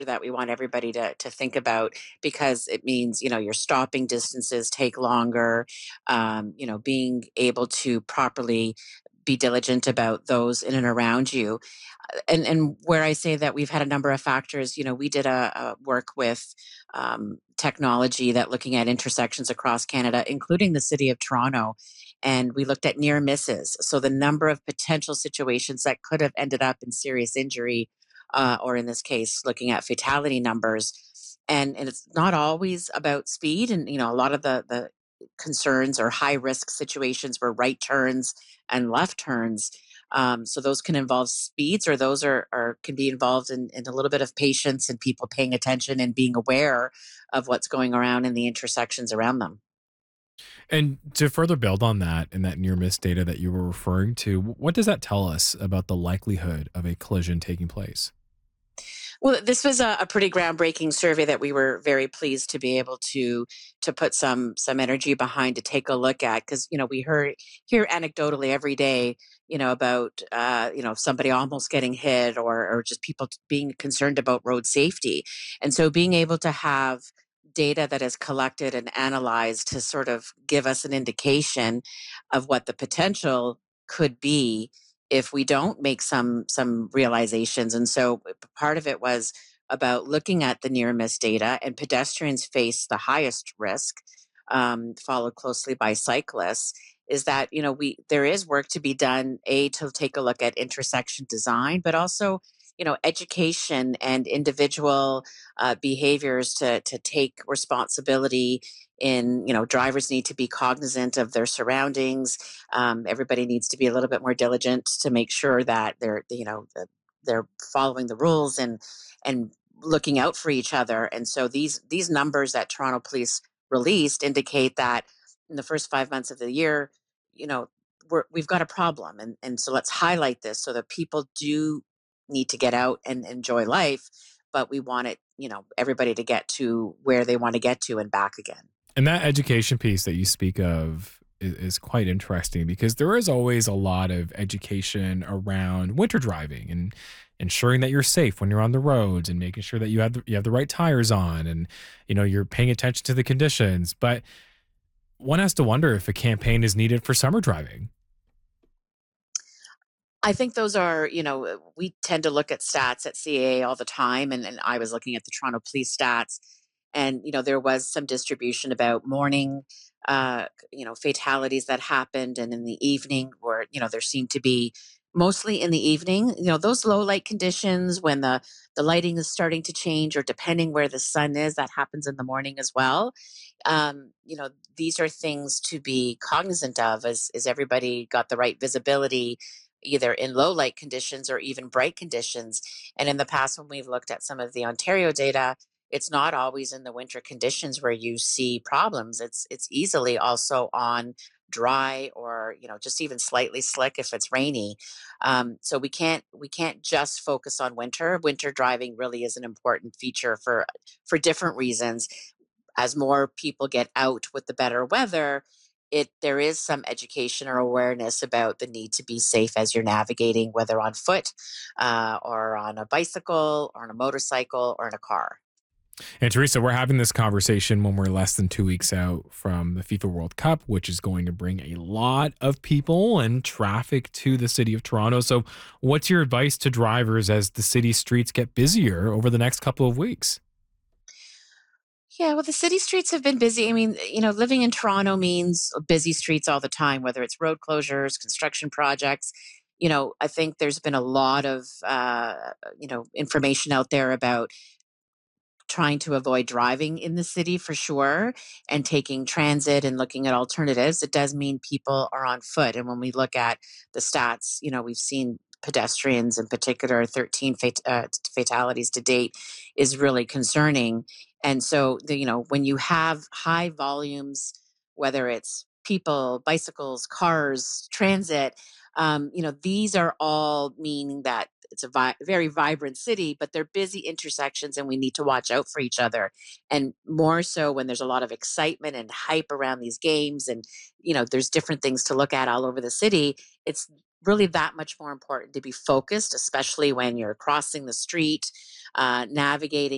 that we want everybody to think about because it means, your stopping distances take longer, being able to properly be diligent about those in and around you. And where I say that we've had a number of factors, we did a work with technology that looking at intersections across Canada, including the city of Toronto, and we looked at near misses. So the number of potential situations that could have ended up in serious injury, or in this case, looking at fatality numbers. And it's not always about speed. And, a lot of the concerns or high risk situations were right turns and left turns. So those can involve speeds, or those are can be involved in a little bit of patience and people paying attention and being aware of what's going around in the intersections around them. And to further build on that and that near miss data that you were referring to, what does that tell us about the likelihood of a collision taking place? Well, this was a pretty groundbreaking survey that we were very pleased to be able to put some energy behind to take a look at, because we hear anecdotally every day, about somebody almost getting hit, or just people being concerned about road safety. And so being able to have data that is collected and analyzed to sort of give us an indication of what the potential could be if we don't make some realizations. And so part of it was about looking at the near miss data, and pedestrians face the highest risk, followed closely by cyclists. Is that we there is work to be done, to take a look at intersection design, but also education and individual behaviors to take responsibility. In drivers need to be cognizant of their surroundings. Everybody needs to be a little bit more diligent to make sure that they're following the rules and looking out for each other. And so these numbers that Toronto Police released indicate that in the first 5 months of the year, you know, we've got a problem, and so let's highlight this so that people do need to get out and enjoy life, but we want everybody to get to where they want to get to and back again. And that education piece that you speak of is quite interesting because there is always a lot of education around winter driving and ensuring that you're safe when you're on the roads and making sure that you have the right tires on and you're paying attention to the conditions. But one has to wonder if a campaign is needed for summer driving. I think those are, we tend to look at stats at CAA all the time. And I was looking at the Toronto Police stats, and, there was some distribution about morning, fatalities that happened. And in the evening, where, there seemed to be mostly in the evening, those low light conditions when the lighting is starting to change, or depending where the sun is, that happens in the morning as well. These are things to be cognizant of. Is everybody got the right visibility, either in low light conditions or even bright conditions? And in the past, when we've looked at some of the Ontario data, it's not always in the winter conditions where you see problems. It's easily also on dry, or just even slightly slick if it's rainy. So we can't just focus on winter. Winter driving really is an important feature for different reasons. As more people get out with the better weather, there is some education or awareness about the need to be safe as you're navigating, whether on foot, or on a bicycle, or on a motorcycle, or in a car. And Teresa, we're having this conversation when we're less than 2 weeks out from the FIFA World Cup, which is going to bring a lot of people and traffic to the city of Toronto. So, what's your advice to drivers as the city streets get busier over the next couple of weeks? Yeah, well, the city streets have been busy. I mean, living in Toronto means busy streets all the time, whether it's road closures, construction projects. I think there's been a lot of, information out there about trying to avoid driving in the city for sure, and taking transit and looking at alternatives. It does mean people are on foot. And when we look at the stats, we've seen pedestrians in particular, 13 fatalities to date, is really concerning. And so, when you have high volumes, whether it's people, bicycles, cars, transit, these are all meaning that it's a very vibrant city, but they're busy intersections, and we need to watch out for each other. And more so when there's a lot of excitement and hype around these games, and there's different things to look at all over the city. It's really that much more important to be focused, especially when you're crossing the street, navigating